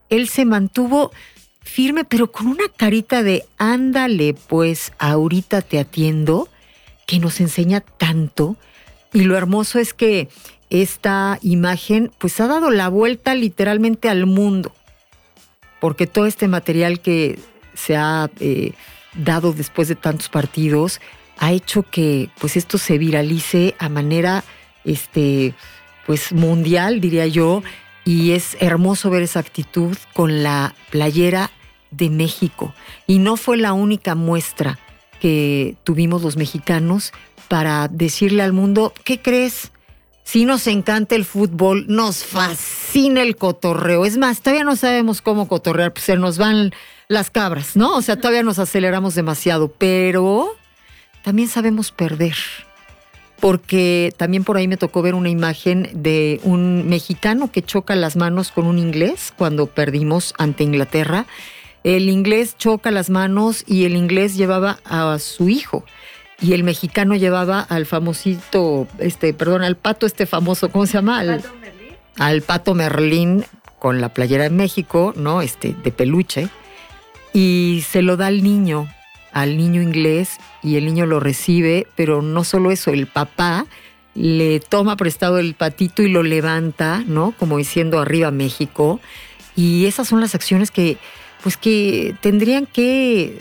él se mantuvo firme, pero con una carita de ándale, pues ahorita te atiendo, que nos enseña tanto. Y lo hermoso es que esta imagen pues ha dado la vuelta literalmente al mundo, porque todo este material que se ha dado después de tantos partidos ha hecho que pues esto se viralice a manera pues mundial, diría yo, y es hermoso ver esa actitud con la playera de México. Y no fue la única muestra que tuvimos los mexicanos para decirle al mundo, ¿qué crees? Sí nos encanta el fútbol, nos fascina el cotorreo. Es más, todavía no sabemos cómo cotorrear, pues se nos van las cabras, ¿no? O sea, todavía nos aceleramos demasiado, pero también sabemos perder. Porque también por ahí me tocó ver una imagen de un mexicano que choca las manos con un inglés cuando perdimos ante Inglaterra. El inglés choca las manos y el inglés llevaba a su hijo. Y el mexicano llevaba al famosito, al pato famoso, ¿cómo se llama? Al pato Merlín con la playera de México, ¿no? De peluche. Y se lo da al niño inglés, y el niño lo recibe, pero no solo eso, el papá le toma prestado el patito y lo levanta, ¿no? Como diciendo arriba México. Y esas son las acciones que tendrían que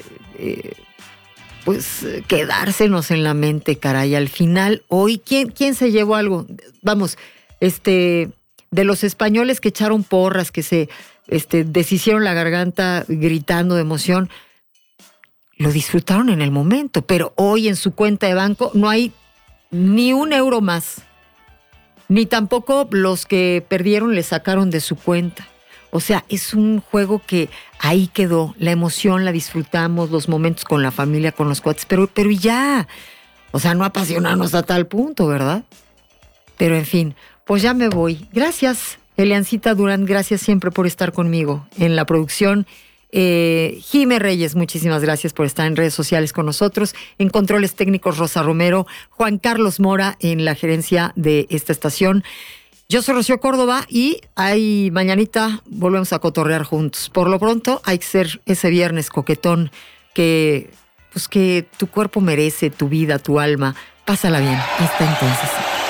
quedársenos en la mente, caray. Al final, hoy, ¿quién se llevó algo? Vamos, de los españoles que echaron porras, que se deshicieron la garganta gritando de emoción, lo disfrutaron en el momento, pero hoy en su cuenta de banco no hay ni un euro más, ni tampoco los que perdieron le sacaron de su cuenta. O sea, es un juego que ahí quedó, la emoción la disfrutamos, los momentos con la familia, con los cuates, pero ya, o sea, no apasionarnos a tal punto, ¿verdad? Pero en fin, pues ya me voy. Gracias, Eliancita Durán, gracias siempre por estar conmigo en la producción. Jime Reyes, muchísimas gracias por estar en redes sociales con nosotros. En controles técnicos, Rosa Romero, Juan Carlos Mora en la gerencia de esta estación. Yo soy Rocío Córdoba y ahí mañanita volvemos a cotorrear juntos. Por lo pronto hay que ser ese viernes coquetón que tu cuerpo merece, tu vida, tu alma. Pásala bien. Hasta entonces.